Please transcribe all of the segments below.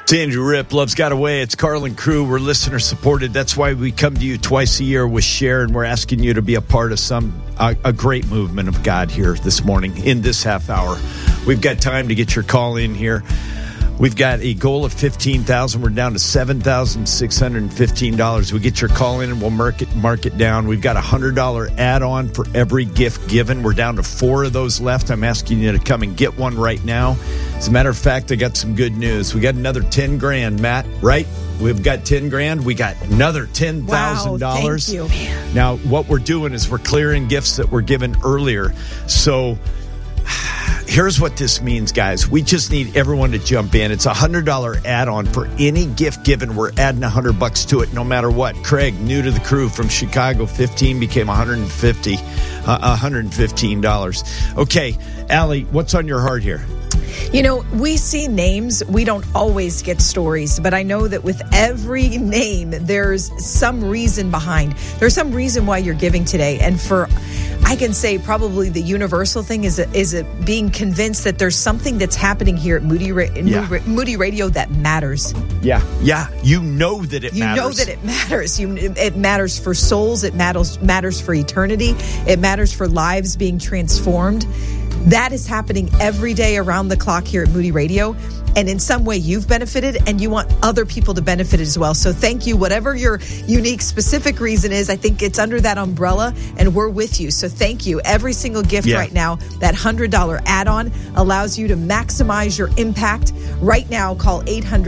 It's Andrew Ripp. Love's Got Away. It's Carlin Crew. We're listener supported. That's why we come to you twice a year with Share, and we're asking you to be a part of a great movement of God here this morning in this half hour. We've got time to get your call in here. We've got a goal of $15,000. We're down to $7,615. We get your call in and we'll mark it down. We've got a $100 add-on for every gift given. We're down to 4 of those left. I'm asking you to come and get one right now. As a matter of fact, I got some good news. We got another $10,000, Matt, right? We've got $10,000. We got another $10,000. Wow, thank you. Now, what we're doing is we're clearing gifts that were given earlier. So here's what this means, guys. We just need everyone to jump in. It's a $100 add-on for any gift given. We're adding $100 to it no matter what. Craig, new to the crew from Chicago, 15 became $115. Okay, Allie, what's on your heart here? You know, we see names. We don't always get stories, but I know that with every name, there's some reason behind. There's some reason why you're giving today. And I can say probably the universal thing is being convinced that there's something that's happening here at Moody Radio that matters. Yeah. You know that it matters. You know that it matters. It matters for souls. It matters for eternity. It matters for lives being transformed. That is happening every day around the clock here at Moody Radio. And in some way you've benefited and you want other people to benefit as well. So thank you. Whatever your unique specific reason is, I think it's under that umbrella and we're with you. So thank you. Every single gift right now, that $100 add-on allows you to maximize your impact. Right now, call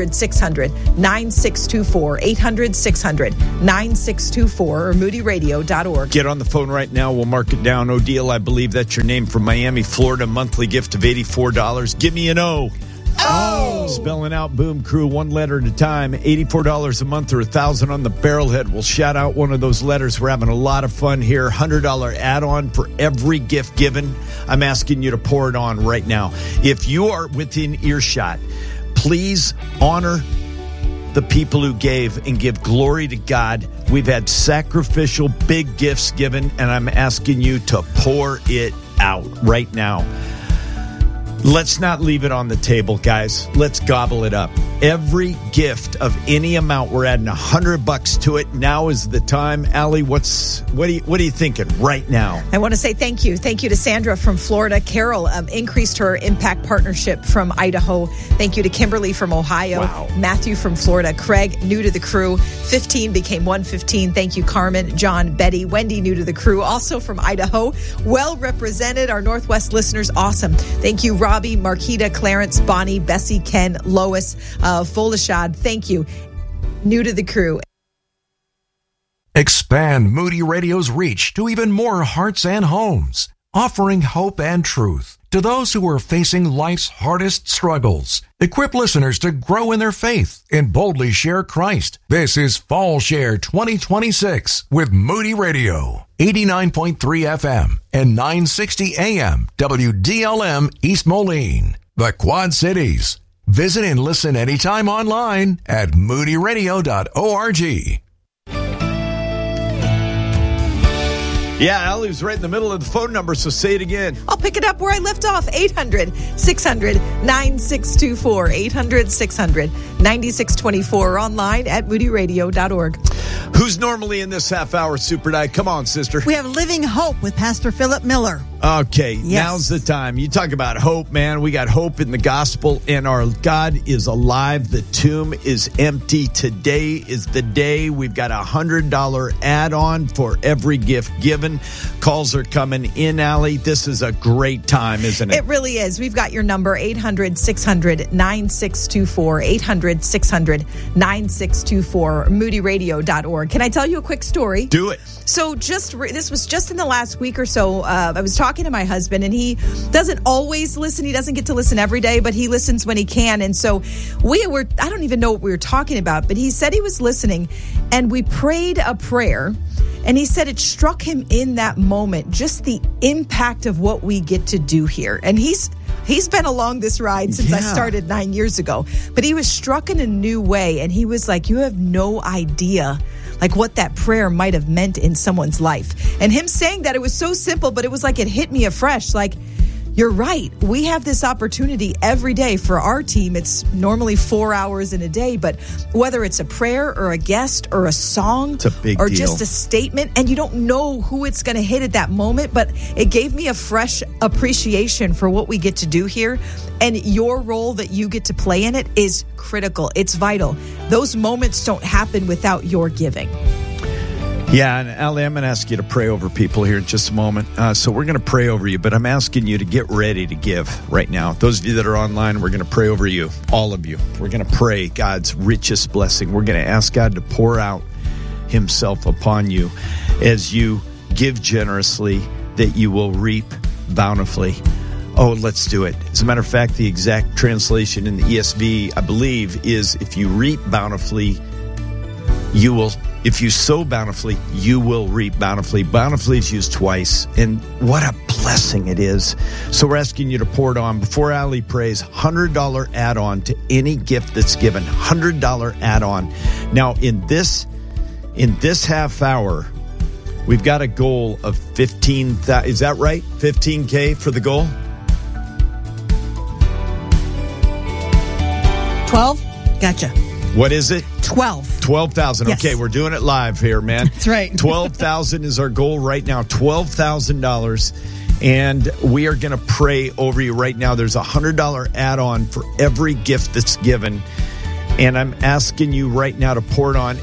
800-600-9624, 800-600-9624 or moodyradio.org. Get on the phone right now. We'll mark it down. Odile, I believe that's your name, from Miami, Florida. Monthly gift of $84. Give me an O. Oh! Spelling out Boom Crew one letter at a time. $84 a month or $1,000 on the barrelhead. We'll shout out one of those letters. We're having a lot of fun here. $100 add-on for every gift given. I'm asking you to pour it on right now. If you are within earshot, please honor the people who gave and give glory to God. We've had sacrificial big gifts given, and I'm asking you to pour it out right now. Let's not leave it on the table, guys. Let's gobble it up. Every gift of any amount, we're adding $100 to it. Now is the time. Allie, what are you thinking right now? I want to say thank you. Thank you to Sandra from Florida. Carol increased her impact partnership from Idaho. Thank you to Kimberly from Ohio. Wow. Matthew from Florida. Craig, new to the crew. 15 became 115. Thank you, Carmen, John, Betty, Wendy, new to the crew. Also from Idaho. Well represented. Our Northwest listeners, awesome. Thank you, Robbie, Marquita, Clarence, Bonnie, Bessie, Ken, Lois, Folashad. Thank you. New to the crew. Expand Moody Radio's reach to even more hearts and homes, offering hope and truth to those who are facing life's hardest struggles. Equip listeners to grow in their faith and boldly share Christ. This is Fall Share 2026 with Moody Radio. 89.3 FM and 960 AM WDLM East Moline, the Quad Cities. Visit and listen anytime online at moodyradio.org. Yeah, Allie was right in the middle of the phone number, so say it again. I'll pick it up where I left off. 800-600-9624. 800-600-9624. Or online at moodyradio.org. Who's normally in this half hour, Super Diet? Come on, sister. We have Living Hope with Pastor Philip Miller. Okay, Now's the time. You talk about hope, man. We got hope in the gospel, and our God is alive. The tomb is empty. Today is the day. We've got a $100 add-on for every gift given. Calls are coming in, Allie. This is a great time, isn't it? It really is. We've got your number, 800-600-9624, 800-600-9624, moodyradio.org. Can I tell you a quick story? Do it. So this was just in the last week or so. I was talking to my husband, and he doesn't always listen. He doesn't get to listen every day, but he listens when he can. And so I don't even know what we were talking about, but he said he was listening, and we prayed a prayer. And he said it struck him in that moment, just the impact of what we get to do here. And he's been along this ride since I started 9 years ago. But he was struck in a new way. And he was like, you have no idea like what that prayer might have meant in someone's life. And him saying that, it was so simple, but it was like it hit me afresh. Like, you're right. We have this opportunity every day for our team. It's normally 4 hours in a day, but whether it's a prayer or a guest or a song it's a big or deal. just a statement, and you don't know who it's going to hit at that moment, but it gave me a fresh appreciation for what we get to do here. And your role that you get to play in it is critical. It's vital. Those moments don't happen without your giving. Yeah, and Allie, I'm going to ask you to pray over people here in just a moment. So we're going to pray over you, but I'm asking you to get ready to give right now. Those of you that are online, we're going to pray over you, all of you. We're going to pray God's richest blessing. We're going to ask God to pour out himself upon you as you give generously, that you will reap bountifully. Oh, let's do it. As a matter of fact, the exact translation in the ESV, I believe, is if you reap bountifully, you will. If you sow bountifully, you will reap bountifully. Bountifully is used twice, and what a blessing it is. So we're asking you to pour it on. Before Allie prays, $100 add-on to any gift that's given. $100 add-on. Now, in this half hour, we've got a goal of 15,000. Is that right? 15K for the goal? 12? Gotcha. What is it? 12. 12,000. Yes. Okay, we're doing it live here, man. That's right. 12,000 is our goal right now. $12,000. And we are going to pray over you right now. There's a $100 add-on for every gift that's given. And I'm asking you right now to pour it on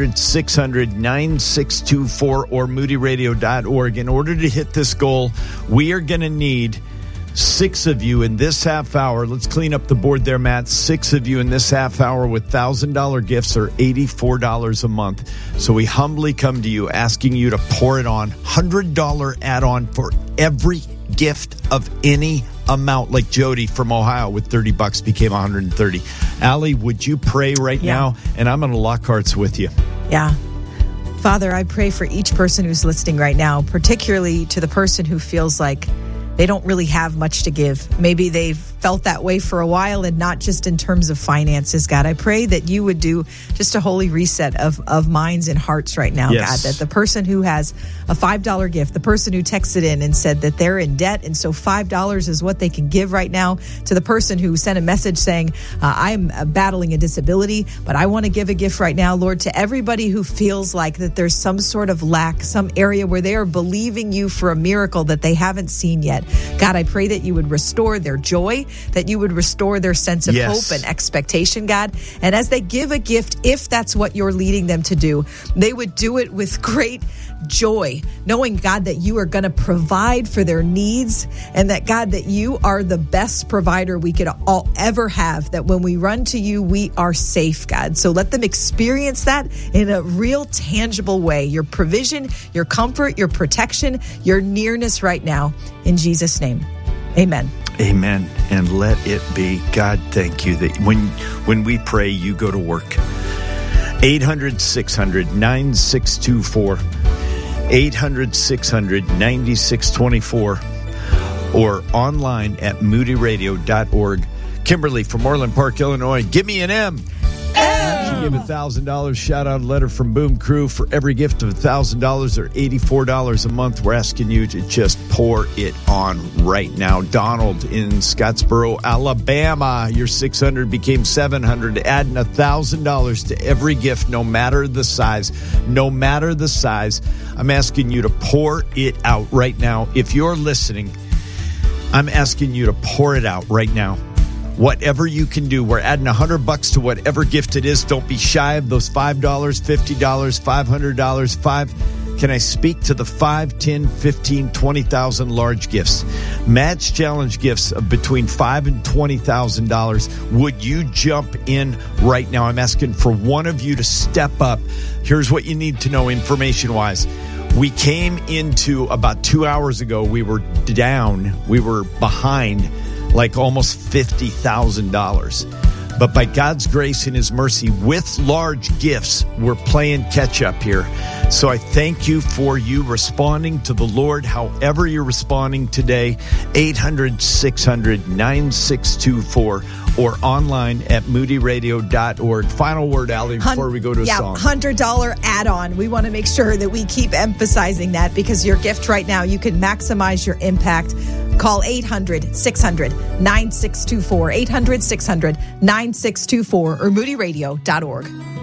800-600-9624 or moodyradio.org. In order to hit this goal, we are going to need 6 of you in this half hour. Let's clean up the board there, Matt. 6 of you in this half hour with $1,000 gifts are $84 a month. So we humbly come to you asking you to pour it on. $100 add-on for every gift of any amount, like Jody from Ohio with $30 became $130. Allie, would you pray right now? And I'm going to lock hearts with you. Yeah. Father, I pray for each person who's listening right now, particularly to the person who feels like they don't really have much to give. Maybe they've felt that way for a while, and not just in terms of finances, God. I pray that you would do just a holy reset of minds and hearts right now, yes. God, that the person who has a $5 gift, the person who texted in and said that they're in debt, and so $5 is what they can give right now, to the person who sent a message saying, I'm battling a disability, but I want to give a gift right now, Lord, to everybody who feels like that there's some sort of lack, some area where they are believing you for a miracle that they haven't seen yet. God, I pray that you would restore their joy, that you would restore their sense of yes. hope and expectation, God. And as they give a gift, if that's what you're leading them to do, they would do it with great joy, knowing, God, that you are going to provide for their needs, and that, God, that you are the best provider we could all ever have, that when we run to you, we are safe, God. So let them experience that in a real tangible way, your provision, your comfort, your protection, your nearness right now. In Jesus' name, amen. Amen. And let it be. God, thank you that when we pray, you go to work. 800-600-9624. 800-600-9624. Or online at moodyradio.org. Kimberly from Orland Park, Illinois. Give me an M. She gave $1,000. Shout out letter from Boom Crew. For every gift of $1,000 or $84 a month, we're asking you to just pour it on right now. Donald in Scottsboro, Alabama. Your $600 became $700, adding $1,000 to every gift, no matter the size. No matter the size. I'm asking you to pour it out right now. If you're listening, I'm asking you to pour it out right now. Whatever you can do, we're adding $100 to whatever gift it is. Don't be shy of those $5, $50, $500, Can I speak to the 5, 10, 15, 20,000 large gifts? Match challenge gifts of between $5,000 and $20,000. Would you jump in right now? I'm asking for one of you to step up. Here's what you need to know information-wise. We came into about 2 hours ago. We were down. We were behind like almost $50,000. But by God's grace and His mercy, with large gifts, we're playing catch up here. So I thank you for you responding to the Lord, however you're responding today. 800-600-9624 or online at moodyradio.org. Final word, Allie, before we go to a song. $100 add-on. We want to make sure that we keep emphasizing that, because your gift right now, you can maximize your impact Call 800-600-9624, 800-600-9624, or moodyradio.org.